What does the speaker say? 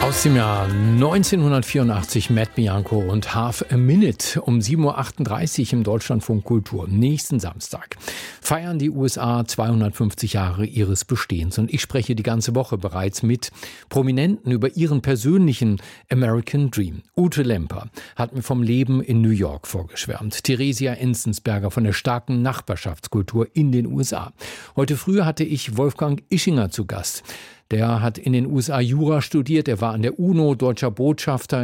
Aus dem Jahr 1984 Matt Bianco und Half a Minute um 7.38 Uhr im Deutschlandfunk Kultur. Nächsten Samstag feiern die USA 250 Jahre ihres Bestehens. Und ich spreche die ganze Woche bereits mit Prominenten über ihren persönlichen American Dream. Ute Lemper hat mir vom Leben in New York vorgeschwärmt. Theresia Enzensberger von der starken Nachbarschaftskultur in den USA. Heute früh hatte ich Wolfgang Ischinger zu Gast. Der hat in den USA Jura studiert, er war an der UNO deutscher Botschafter